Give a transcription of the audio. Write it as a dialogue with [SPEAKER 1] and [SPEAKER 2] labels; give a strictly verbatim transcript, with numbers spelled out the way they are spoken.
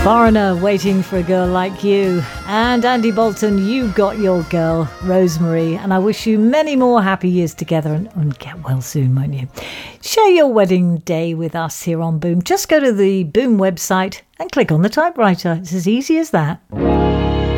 [SPEAKER 1] Foreigner, Waiting for a Girl Like You. And Andy Bolton, You Got Your Girl, Rosemary. And I wish you many more happy years together, and, and get well soon, won't you? Share your wedding day with us here on Boom. Just go to the Boom website and click on the typewriter. It's as easy as that.